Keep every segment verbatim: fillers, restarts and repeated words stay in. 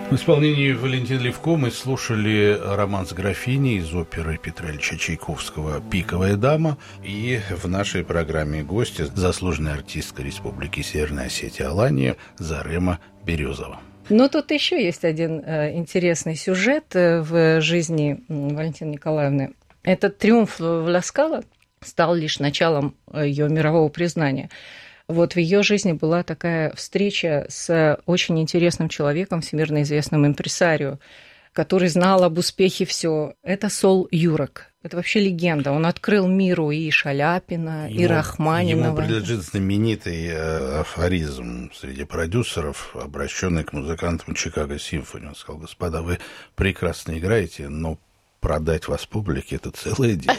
В исполнении Валентины Левко мы слушали романс графини из оперы Петра Ильича Чайковского «Пиковая дама». И в нашей программе гости заслуженная артистка Республики Северная Осетия Алания Зарема Березова. Но тут еще есть один э, интересный сюжет в жизни Валентины Николаевны. Этот триумф в Ла Скала стал лишь началом ее мирового признания. Вот в ее жизни была такая встреча с очень интересным человеком, всемирно известным импресарио, который знал об успехе все. Это Сол Юрак. Это вообще легенда. Он открыл миру и Шаляпина, ему, и Рахманинова. Ему принадлежит знаменитый афоризм среди продюсеров, обращенный к музыкантам Чикаго Симфони. Он сказал: господа, вы прекрасно играете, но продать вас публике – это целое дело.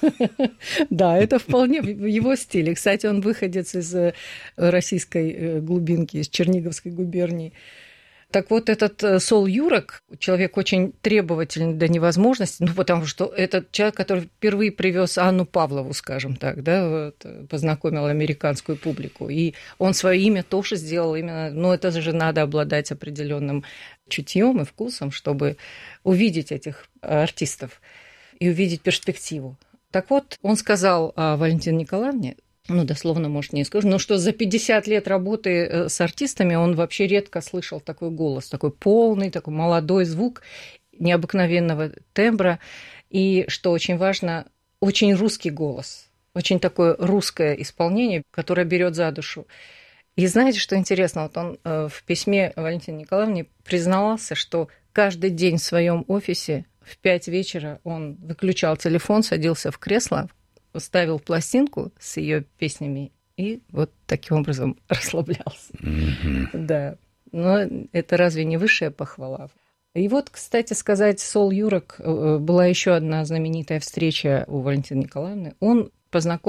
Да, это вполне в его стиле. Кстати, он выходец из российской глубинки, из Черниговской губернии. Так вот, этот Сол Юрак, человек очень требовательный до невозможности, ну, потому что этот человек, который впервые привез Анну Павлову, скажем так, да, вот, познакомил американскую публику. И он свое имя тоже сделал именно, ну, это же надо обладать определенным чутьем и вкусом, чтобы увидеть этих артистов и увидеть перспективу. Так вот, он сказал о Валентине Николаевне, ну, дословно, может, не скажу, но что за пятьдесят лет работы с артистами он вообще редко слышал такой голос, такой полный, такой молодой звук необыкновенного тембра, и, что очень важно, очень русский голос, очень такое русское исполнение, которое берет за душу. И знаете, что интересно? Вот он в письме Валентине Николаевне признавался, что каждый день в своем офисе в пять вечера он выключал телефон, садился в кресло, ставил пластинку с ее песнями и вот таким образом расслаблялся. Mm-hmm. Да. Но это разве не высшая похвала? И вот, кстати сказать, Сол Юрак, была еще одна знаменитая встреча у Валентины Николаевны. Он познакомился